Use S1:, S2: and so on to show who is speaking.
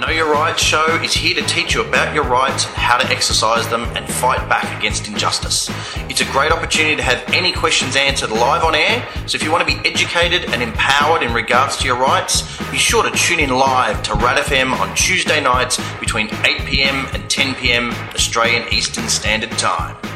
S1: Know Your Rights show is here to teach you about your rights, how to exercise them, and fight back against injustice. It's a great opportunity to have any questions answered live on air, so if you want to be educated and empowered in regards to your rights, be sure to tune in live to Rad FM on Tuesday nights between 8 p.m. and 10 p.m. Australian Eastern Standard Time.